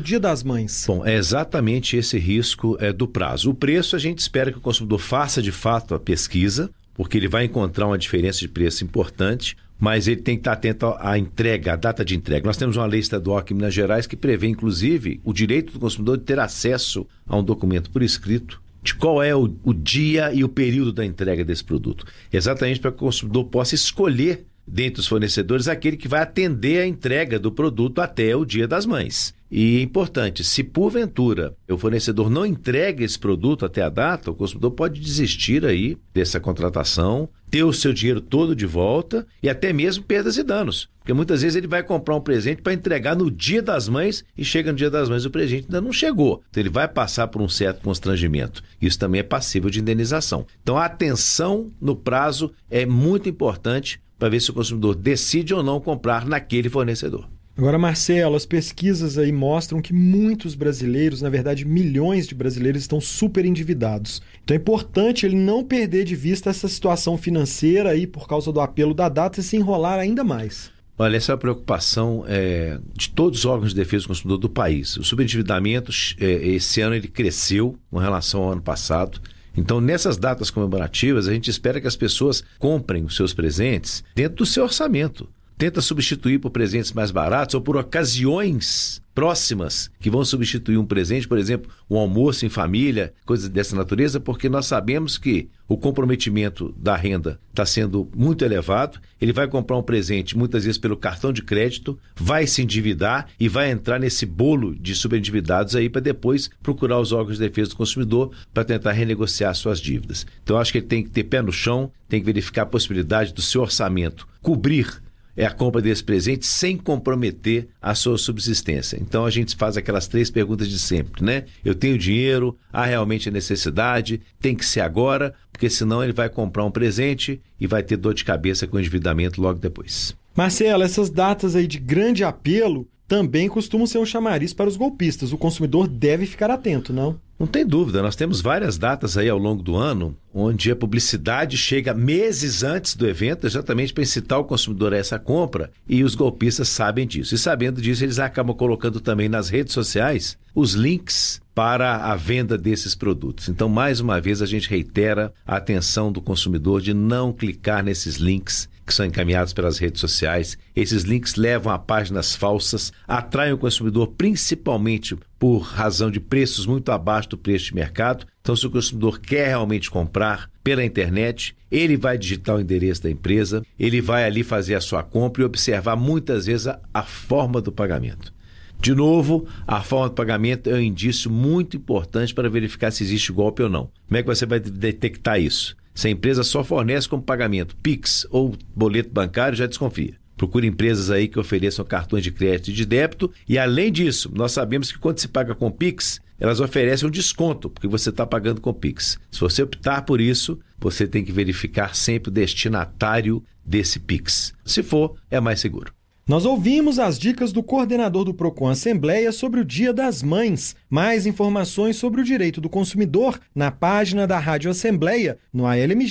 Dia das Mães? Bom, é exatamente esse risco do prazo. O preço, a gente espera que o consumidor faça de fato a pesquisa, porque ele vai encontrar uma diferença de preço importante, mas ele tem que estar atento à entrega, à data de entrega. Nós temos uma lei estadual aqui em Minas Gerais que prevê, inclusive, o direito do consumidor de ter acesso a um documento por escrito de qual é o dia e o período da entrega desse produto. Exatamente para que o consumidor possa escolher, dentre os fornecedores, aquele que vai atender a entrega do produto até o Dia das Mães. E é importante, se porventura o fornecedor não entrega esse produto até a data, o consumidor pode desistir aí dessa contratação, ter o seu dinheiro todo de volta e até mesmo perdas e danos. Porque muitas vezes ele vai comprar um presente para entregar no Dia das Mães e chega no Dia das Mães e o presente ainda não chegou. Então ele vai passar por um certo constrangimento. Isso também é passível de indenização. Então a atenção no prazo é muito importante para ver se o consumidor decide ou não comprar naquele fornecedor. Agora, Marcelo, as pesquisas aí mostram que muitos brasileiros, na verdade milhões de brasileiros, estão super endividados. Então é importante ele não perder de vista essa situação financeira aí por causa do apelo da data e se enrolar ainda mais. Olha, essa é a preocupação de todos os órgãos de defesa do consumidor do país. O superendividamento, esse ano, ele cresceu com relação ao ano passado. Então, nessas datas comemorativas, a gente espera que as pessoas comprem os seus presentes dentro do seu orçamento. Tenta substituir por presentes mais baratos ou por ocasiões próximas que vão substituir um presente, por exemplo, um almoço em família, coisas dessa natureza, porque nós sabemos que o comprometimento da renda está sendo muito elevado, ele vai comprar um presente muitas vezes pelo cartão de crédito, vai se endividar e vai entrar nesse bolo de superendividados aí para depois procurar os órgãos de defesa do consumidor para tentar renegociar suas dívidas. Então, eu acho que ele tem que ter pé no chão, tem que verificar a possibilidade do seu orçamento cobrir a compra desse presente sem comprometer a sua subsistência. Então a gente faz aquelas 3 perguntas de sempre, né? Eu tenho dinheiro, há realmente a necessidade, tem que ser agora, porque senão ele vai comprar um presente e vai ter dor de cabeça com o endividamento logo depois. Marcelo, essas datas aí de grande apelo também costumam ser um chamariz para os golpistas. O consumidor deve ficar atento, não? Não tem dúvida, nós temos várias datas aí ao longo do ano onde a publicidade chega meses antes do evento exatamente para incitar o consumidor a essa compra e os golpistas sabem disso. E sabendo disso, eles acabam colocando também nas redes sociais os links para a venda desses produtos. Então, mais uma vez, a gente reitera a atenção do consumidor de não clicar nesses links que são encaminhados pelas redes sociais. Esses links levam a páginas falsas, atraem o consumidor principalmente por razão de preços muito abaixo do preço de mercado. Então, se o consumidor quer realmente comprar pela internet, ele vai digitar o endereço da empresa, ele vai ali fazer a sua compra e observar muitas vezes a forma do pagamento. De novo, a forma de pagamento é um indício muito importante para verificar se existe golpe ou não. Como é que você vai detectar isso? Se a empresa só fornece como pagamento Pix ou boleto bancário, já desconfia. Procure empresas aí que ofereçam cartões de crédito e de débito. E além disso, nós sabemos que quando se paga com Pix, elas oferecem um desconto, porque você está pagando com Pix. Se você optar por isso, você tem que verificar sempre o destinatário desse Pix. Se for, é mais seguro. Nós ouvimos as dicas do coordenador do Procon Assembleia sobre o Dia das Mães. Mais informações sobre o direito do consumidor na página da Rádio Assembleia, no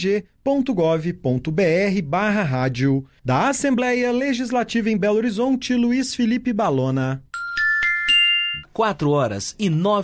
almg.gov.br/rádio. Da Assembleia Legislativa em Belo Horizonte, Luiz Felipe Balona. 4h09